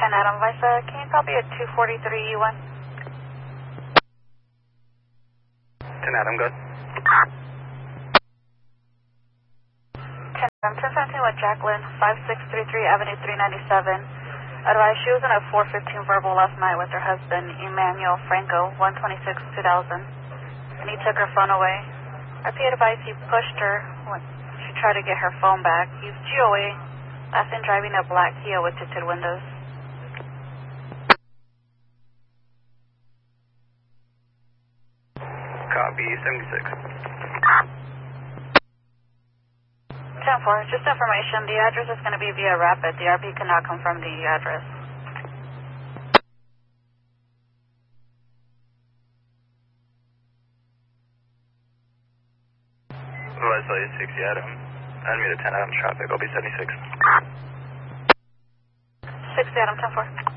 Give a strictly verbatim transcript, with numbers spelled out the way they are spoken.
ten Adam Visa, can you copy at two forty-three U one? ten Adam, good. ten Adam, ten seventeen with Jacqueline, five six three three Avenue three ninety-seven. Advise she was in a four fifteen verbal last night with her husband, Emmanuel Franco, one twenty-six two thousand, and he took her phone away. R P advice he pushed her when she tried to get her phone back. He's G O A, last seen driving a black Kia with tinted windows. Copy, seventy-six. ten four, just information, the address is going to be via Rapid. The R P cannot confirm the address. Leslie, sixty Adam. Add me to ten Adam traffic, I'll be seventy-six. sixty Adam, ten four.